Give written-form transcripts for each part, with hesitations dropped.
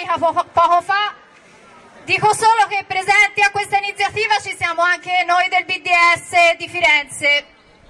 Monica poco fa. Dico solo che presenti a questa iniziativa ci siamo anche noi del BDS di Firenze.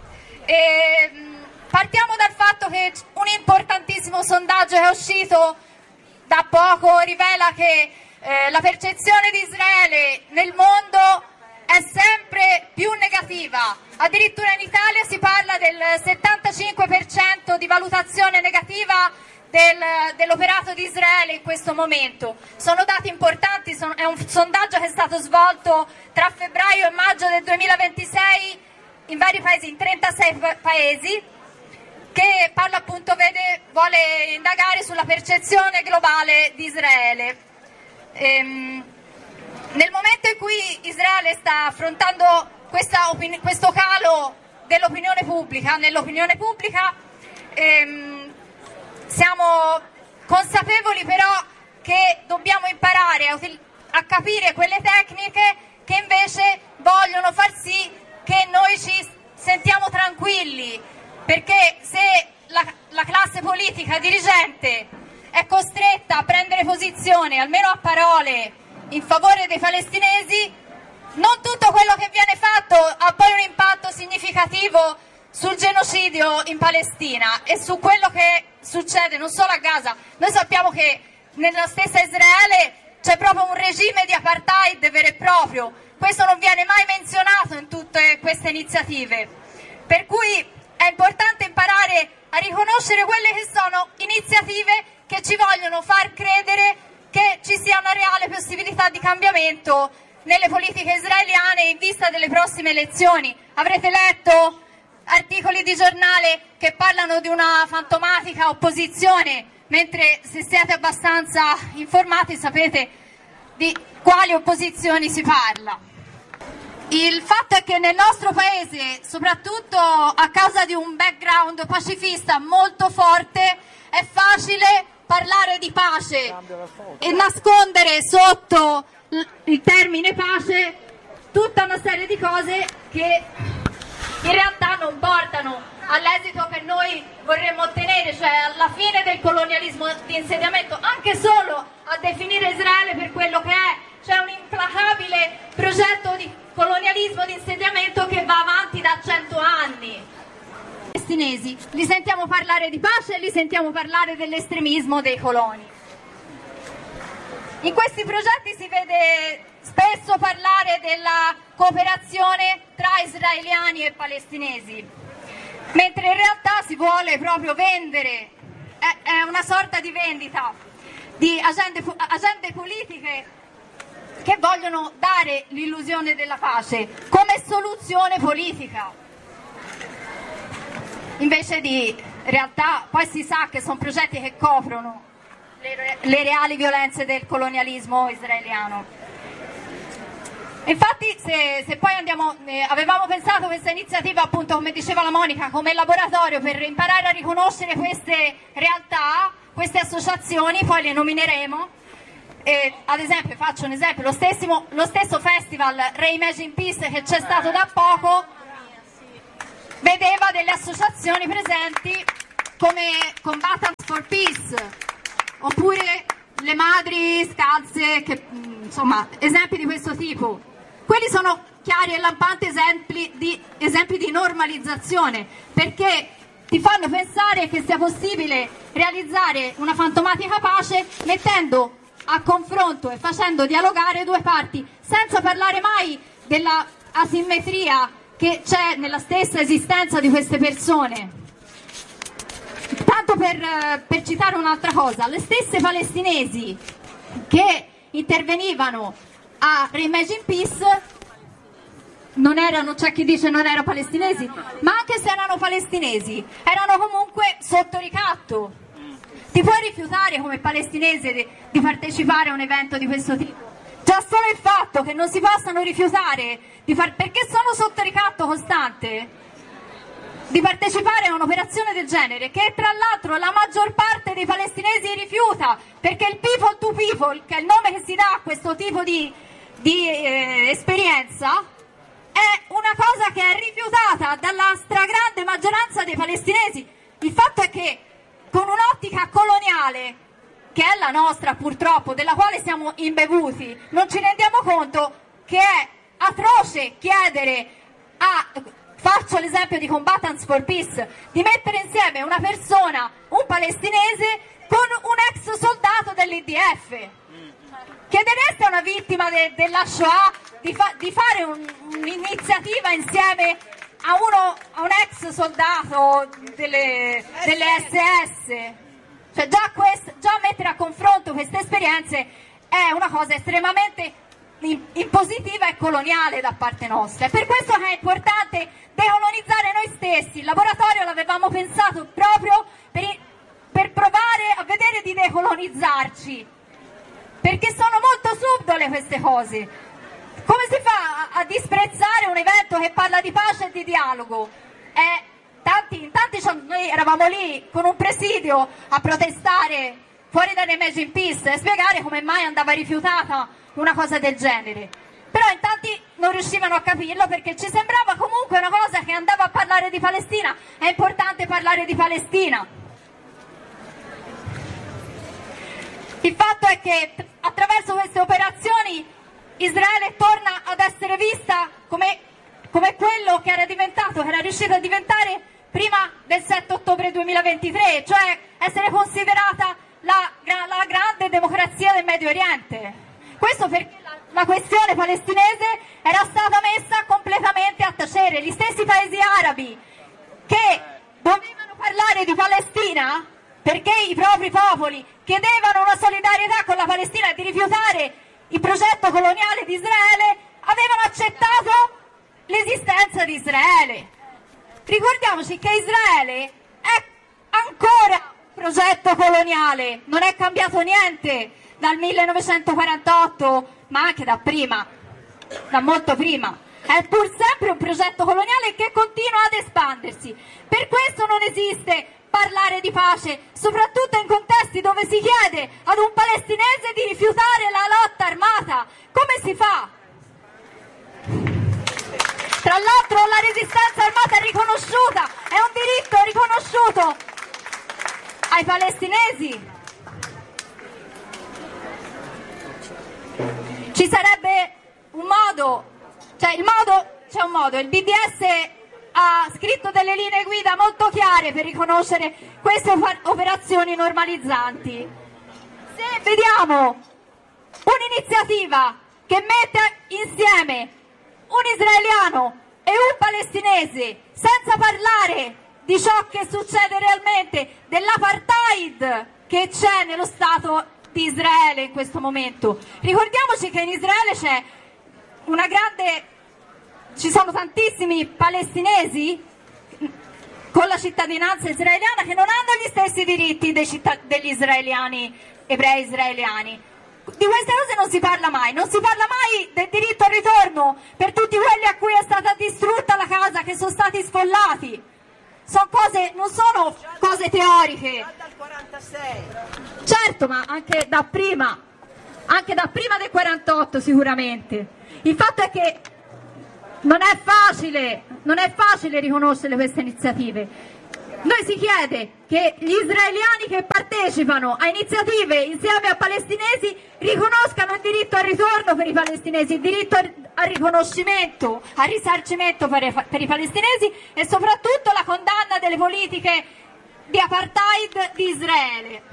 Partiamo dal fatto che un importantissimo sondaggio che è uscito da poco rivela che la percezione di Israele nel mondo è sempre più negativa. Addirittura in Italia si parla del 75% di valutazione negativa dell'operato di Israele in questo momento. Sono dati importanti, è un sondaggio che è stato svolto tra febbraio e maggio del 2026 in vari paesi, in 36 paesi, che parla appunto, vuole indagare sulla percezione globale di Israele. Nel momento in cui Israele sta affrontando questo calo dell'opinione pubblica, nell'opinione pubblica, siamo consapevoli però che dobbiamo imparare a capire quelle tecniche che invece vogliono far sì che noi ci sentiamo tranquilli, perché se la classe politica dirigente è costretta a prendere posizione, almeno a parole, in favore dei palestinesi, non tutto quello che viene fatto ha poi un impatto significativo sul genocidio in Palestina e su quello che succede non solo a Gaza. Noi sappiamo che nella stessa Israele c'è proprio un regime di apartheid vero e proprio. Questo non viene mai menzionato in tutte queste iniziative, per cui è importante imparare a riconoscere quelle che sono iniziative che ci vogliono far credere che ci sia una reale possibilità di cambiamento nelle politiche israeliane in vista delle prossime elezioni. Avrete letto articoli di giornale che parlano di una fantomatica opposizione, mentre se siete abbastanza informati sapete di quali opposizioni si parla. Il fatto è che nel nostro paese, soprattutto a causa di un background pacifista molto forte, è facile parlare di pace e nascondere sotto il termine pace tutta una serie di cose che in realtà non portano all'esito che noi vorremmo ottenere, cioè alla fine del colonialismo di insediamento, anche solo a definire Israele per quello che è, cioè un implacabile progetto di colonialismo di insediamento che va avanti da 100 anni. I palestinesi li sentiamo parlare di pace e li sentiamo parlare dell'estremismo dei coloni. In questi progetti si vede spesso parlare della cooperazione tra israeliani e palestinesi, mentre in realtà si vuole proprio vendere, è una sorta di vendita di agende politiche che vogliono dare l'illusione della pace come soluzione politica, invece di realtà poi si sa che sono progetti che coprono le reali violenze del colonialismo israeliano. Infatti se poi avevamo pensato questa iniziativa, appunto come diceva la Monica, come laboratorio per imparare a riconoscere queste realtà, queste associazioni, poi le nomineremo. Ad esempio, faccio un esempio, lo stesso festival Reimagine Peace che c'è stato da poco vedeva delle associazioni presenti come Combatants for Peace oppure le madri scalze, insomma esempi di questo tipo. Quelli sono chiari e lampanti esempi di normalizzazione, perché ti fanno pensare che sia possibile realizzare una fantomatica pace mettendo a confronto e facendo dialogare due parti, senza parlare mai della asimmetria che c'è nella stessa esistenza di queste persone. Tanto per citare un'altra cosa, le stesse palestinesi che intervenivano a Reimagine Peace non erano, c'è chi dice non erano palestinesi, ma anche se erano palestinesi, erano comunque sotto ricatto. Ti puoi rifiutare come palestinese di partecipare a un evento di questo tipo? Già solo il fatto che non si possano rifiutare perché sono sotto ricatto costante di partecipare a un'operazione del genere, che tra l'altro la maggior parte dei palestinesi rifiuta, perché il people to people, che è il nome che si dà a questo tipo di esperienza, è una cosa che è rifiutata dalla stragrande maggioranza dei palestinesi. Il fatto è che con un'ottica coloniale che è la nostra purtroppo, della quale siamo imbevuti, non ci rendiamo conto che è atroce chiedere faccio l'esempio di Combatants for Peace, di mettere insieme una persona, un palestinese, con un ex soldato dell'IDF. Chiedereste a una vittima della Shoah di fare un'iniziativa insieme a un ex soldato delle SS? Cioè già mettere a confronto queste esperienze è una cosa estremamente impositiva e coloniale da parte nostra. È per questo che è importante decolonizzare noi stessi. Il laboratorio l'avevamo pensato proprio per provare a vedere di decolonizzarci, perché sono molto subdole queste cose. Come si fa a disprezzare un evento che parla di pace e di dialogo? Noi eravamo lì con un presidio a protestare fuori da Imagine Peace e spiegare come mai andava rifiutata una cosa del genere, però in tanti non riuscivano a capirlo, perché ci sembrava comunque una cosa che andava a parlare di Palestina. È importante parlare di Palestina. Il fatto è che attraverso queste operazioni Israele torna ad essere vista come quello che era riuscito a diventare prima del 7 ottobre 2023, cioè essere considerata la grande democrazia del Medio Oriente. Questo perché la questione palestinese era stata messa completamente a tacere. Gli stessi paesi arabi che dovevano parlare di Palestina perché i propri popoli chiedevano una solidarietà con la Palestina e di rifiutare il progetto coloniale di Israele, avevano accettato l'esistenza di Israele. Ricordiamoci che Israele è ancora un progetto coloniale, non è cambiato niente dal 1948, ma anche da prima, da molto prima. È pur sempre un progetto coloniale che continua ad espandersi. Per questo non esiste parlare di pace, soprattutto in contesti dove si chiede ad un palestinese di rifiutare la lotta armata. Come si fa? Tra l'altro la resistenza armata è riconosciuta, è un diritto riconosciuto ai palestinesi. Ci sarebbe un modo, c'è un modo, il BDS ha scritto delle linee guida molto chiare per riconoscere queste operazioni normalizzanti. Se vediamo un'iniziativa che mette insieme un israeliano e un palestinese senza parlare di ciò che succede realmente, dell'apartheid che c'è nello Stato di Israele in questo momento. Ricordiamoci che in Israele ci sono tantissimi palestinesi con la cittadinanza israeliana che non hanno gli stessi diritti degli israeliani, ebrei israeliani. Di queste cose non si parla mai del diritto al ritorno per tutti quelli a cui è stata distrutta la casa, che sono stati sfollati. Non sono cose teoriche. Già dal 46. Certo, ma anche da prima del 48 sicuramente. Il fatto è che non è facile riconoscere queste iniziative. Noi si chiede che gli israeliani che partecipano a iniziative insieme a palestinesi riconoscano il diritto al ritorno per i palestinesi, il diritto al riconoscimento, al risarcimento per i palestinesi e soprattutto la condanna delle politiche di apartheid di Israele.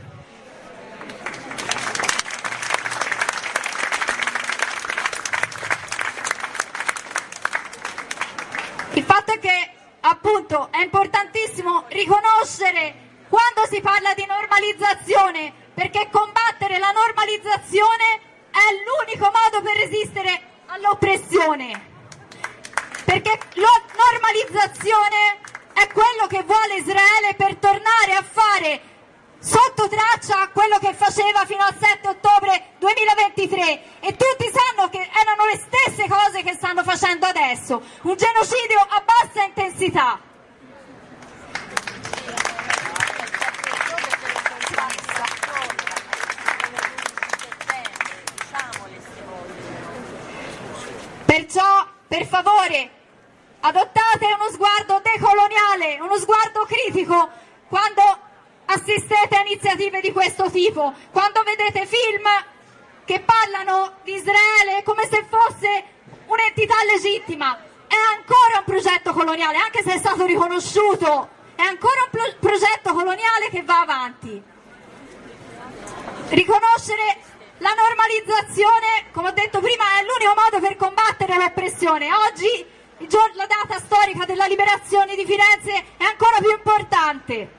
Il fatto è che appunto è importantissimo riconoscere quando si parla di normalizzazione, perché combattere la normalizzazione è l'unico modo per resistere all'oppressione, perché la normalizzazione è quello che vuole Israele per tornare a fare sotto traccia quello che faceva fino al 7 ottobre 2023 e tutti sanno che erano le stesse cose che stanno facendo adesso, un genocidio a bassa intensità. Perciò, per favore, adottate uno sguardo decoloniale, uno sguardo critico quando assistete a iniziative di questo tipo, quando vedete film che parlano di Israele come se fosse un'entità legittima, è ancora un progetto coloniale, anche se è stato riconosciuto, è ancora un progetto coloniale che va avanti. Riconoscere la normalizzazione, come ho detto prima, è l'unico modo per combattere l'oppressione. Oggi, la data storica della liberazione di Firenze, è ancora più importante.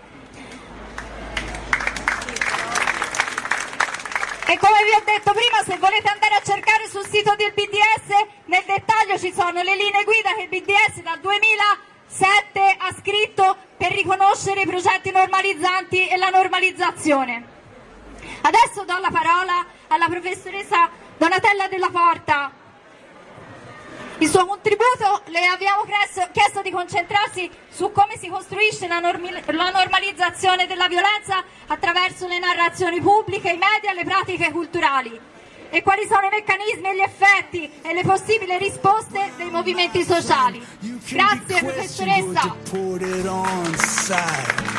E come vi ho detto prima, se volete andare a cercare sul sito del BDS, nel dettaglio ci sono le linee guida che il BDS dal 2007 ha scritto per riconoscere i progetti normalizzanti e la normalizzazione. Adesso do la parola alla professoressa Donatella Della Porta. Il suo contributo, le abbiamo chiesto di concentrarsi su come si costruisce la normalizzazione della violenza attraverso le narrazioni pubbliche, i media e le pratiche culturali, e quali sono i meccanismi e gli effetti e le possibili risposte dei movimenti sociali. Grazie professoressa.